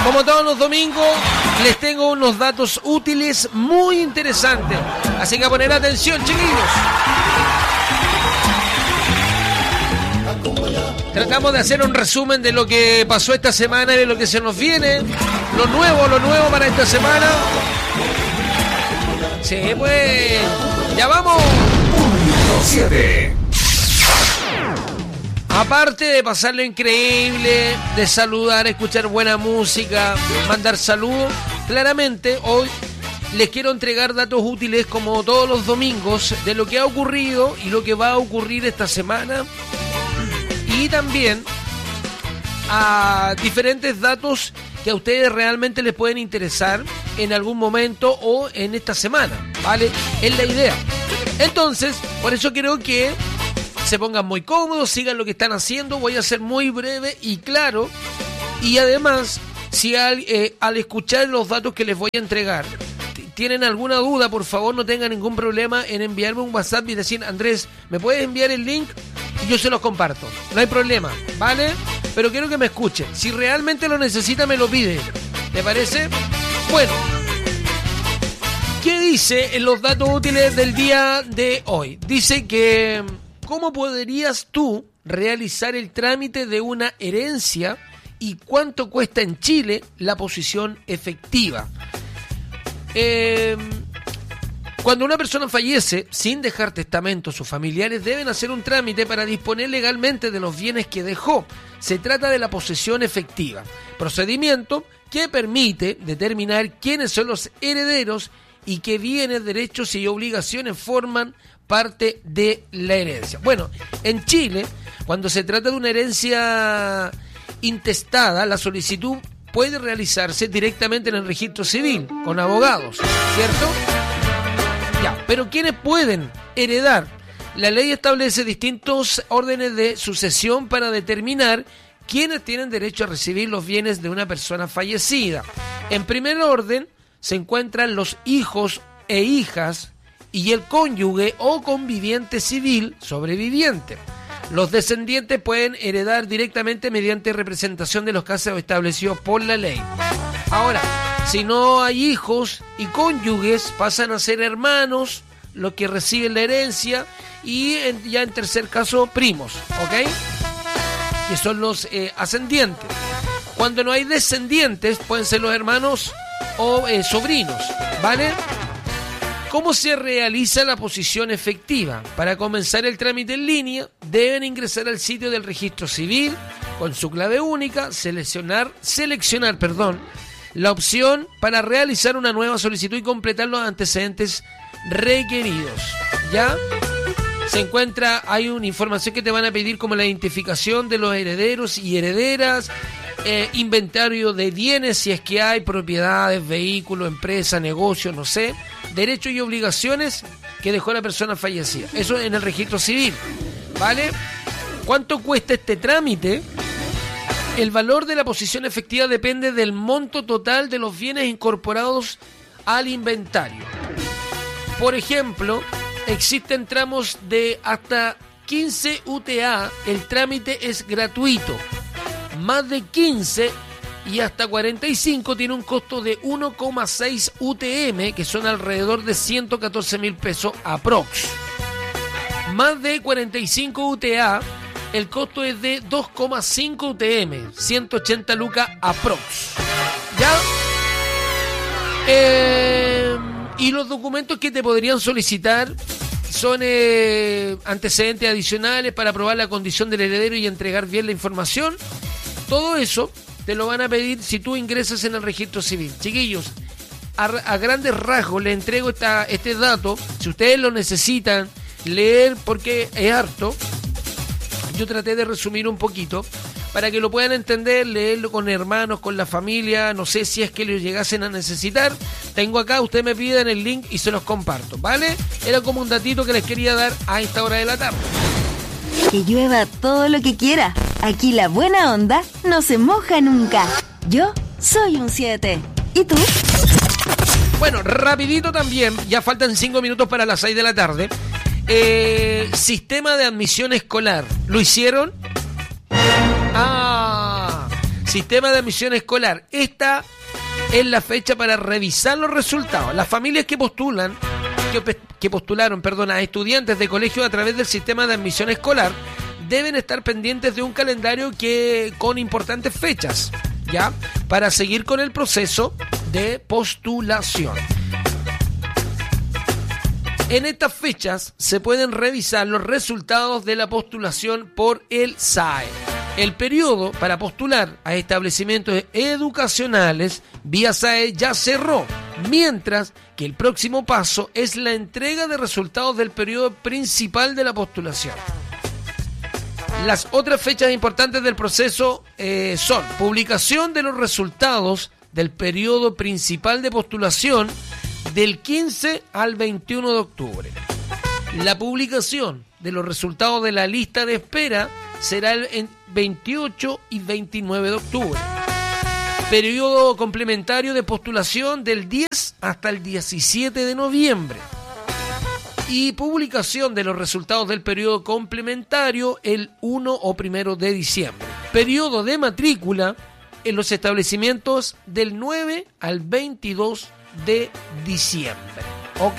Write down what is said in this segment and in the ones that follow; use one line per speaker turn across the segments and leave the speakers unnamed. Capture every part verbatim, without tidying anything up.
Como todos los domingos, les tengo unos datos útiles muy interesantes. Así que a poner atención, chiquillos. Tratamos de hacer un resumen de lo que pasó esta semana y de lo que se nos viene. Lo nuevo, lo nuevo para esta semana. Sí, pues... ¡Ya vamos!
siete.
Aparte de pasarlo increíble, de saludar, escuchar buena música, mandar saludos, claramente hoy les quiero entregar datos útiles como todos los domingos de lo que ha ocurrido y lo que va a ocurrir esta semana. Y también a diferentes datos que a ustedes realmente les pueden interesar en algún momento o en esta semana, ¿vale? Es la idea. Entonces, por eso quiero que se pongan muy cómodos, sigan lo que están haciendo. Voy a ser muy breve y claro. Y además, si al, eh, al escuchar los datos que les voy a entregar, t- tienen alguna duda, por favor no tengan ningún problema en enviarme un WhatsApp y decir, Andrés, ¿me puedes enviar el link? Y yo se los comparto. No hay problema, ¿vale? Pero quiero que me escuchen. Si realmente lo necesita, me lo pide. ¿Te parece? Bueno. ¿Qué dice en los datos útiles del día de hoy? Dice que... ¿Cómo podrías tú realizar el trámite de una herencia y cuánto cuesta en Chile la posición efectiva? Eh, cuando una persona fallece sin dejar testamento, sus familiares deben hacer un trámite para disponer legalmente de los bienes que dejó. Se trata de la posesión efectiva, procedimiento que permite determinar quiénes son los herederos y qué bienes, derechos y obligaciones forman parte de la herencia. Bueno, en Chile, cuando se trata de una herencia intestada, la solicitud puede realizarse directamente en el registro civil, con abogados, ¿cierto? Ya, pero ¿quiénes pueden heredar? La ley establece distintos órdenes de sucesión para determinar quiénes tienen derecho a recibir los bienes de una persona fallecida. En primer orden se encuentran los hijos e hijas y el cónyuge o conviviente civil sobreviviente. Los descendientes pueden heredar directamente mediante representación de los casos establecidos por la ley. Ahora, si no hay hijos y cónyuges, pasan a ser hermanos los que reciben la herencia y en, ya en tercer caso primos, ¿ok? Que son los eh, ascendientes. Cuando no hay descendientes, pueden ser los hermanos o eh, sobrinos, ¿vale? ¿Cómo se realiza la posición efectiva? Para comenzar el trámite en línea, deben ingresar al sitio del registro civil con su clave única, seleccionar, seleccionar, perdón, la opción para realizar una nueva solicitud y completar los antecedentes requeridos. ¿Ya? Se encuentra, hay una información que te van a pedir como la identificación de los herederos y herederas, eh, inventario de bienes, si es que hay, propiedades, vehículos, empresas, negocios, no sé, derechos y obligaciones que dejó la persona fallecida. Eso en el registro civil, ¿vale? ¿Cuánto cuesta este trámite? El valor de la posición efectiva depende del monto total de los bienes incorporados al inventario. Por ejemplo, existen tramos de hasta quince U T A, el trámite es gratuito. Más de quince y hasta cuarenta y cinco tiene un costo de uno coma seis U T M, que son alrededor de ciento catorce mil pesos aprox. Más de cuarenta y cinco U T A, el costo es de dos coma cinco U T M, ciento ochenta lucas aprox. ¿Ya? Eh, y los documentos que te podrían solicitar son eh, antecedentes adicionales para probar la condición del heredero y entregar bien la información. Todo eso te lo van a pedir si tú ingresas en el registro civil. Chiquillos, a, a grandes rasgos les entrego esta, este dato. Si ustedes lo necesitan leer, porque es harto, yo traté de resumir un poquito para que lo puedan entender, leerlo con hermanos, con la familia, no sé si es que lo llegasen a necesitar. Tengo acá, ustedes me piden el link y se los comparto, ¿vale? Era como un datito que les quería dar a esta hora de la tarde.
Que llueva todo lo que quiera. Aquí la buena onda no se moja nunca. Yo soy un siete. ¿Y tú?
Bueno, rapidito también, ya faltan cinco minutos para las seis de la tarde. Eh, sistema de admisión escolar, ¿lo hicieron? Ah, sistema de admisión escolar. Esta es la fecha para revisar los resultados. Las familias que postulan, que, que postularon, perdón, a estudiantes de colegio a través del sistema de admisión escolar deben estar pendientes de un calendario que con importantes fechas, ¿ya? Para seguir con el proceso de postulación. En estas fechas se pueden revisar los resultados de la postulación por el S A E. El periodo para postular a establecimientos educacionales vía S A E ya cerró, mientras que el próximo paso es la entrega de resultados del periodo principal de la postulación. Las otras fechas importantes del proceso eh, son publicación de los resultados del periodo principal de postulación del quince al veintiuno de octubre. La publicación de los resultados de la lista de espera será el veintiocho y veintinueve de octubre. Periodo complementario de postulación del diez hasta el diecisiete de noviembre. Y publicación de los resultados del periodo complementario el uno o primero de diciembre. Periodo de matrícula en los establecimientos del nueve al veintidós de diciembre. ¿Ok?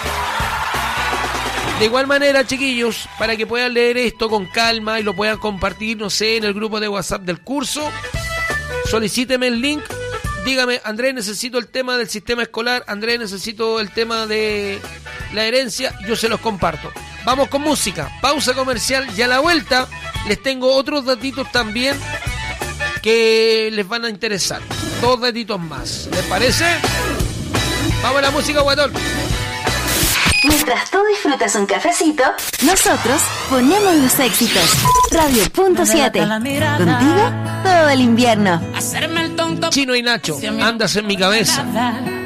De igual manera, chiquillos, para que puedan leer esto con calma y lo puedan compartir, no sé, en el grupo de WhatsApp del curso, solicíteme el link. Dígame, Andrés, necesito el tema del sistema escolar. Andrés, necesito el tema de la herencia. Yo se los comparto. Vamos con música. Pausa comercial y a la vuelta les tengo otros datitos también que les van a interesar. Dos datitos más. ¿Les parece? Vamos a la música, guatón.
Mientras tú disfrutas un cafecito, nosotros ponemos los éxitos. Radio Punto siete. Contigo todo el invierno.
Chino y Nacho, andas en mi cabeza.